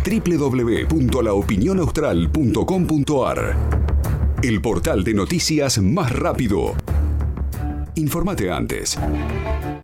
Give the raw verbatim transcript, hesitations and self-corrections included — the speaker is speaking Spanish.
doble u doble u doble u punto la opinión austral punto com punto a r. El portal de noticias más rápido. Informate antes.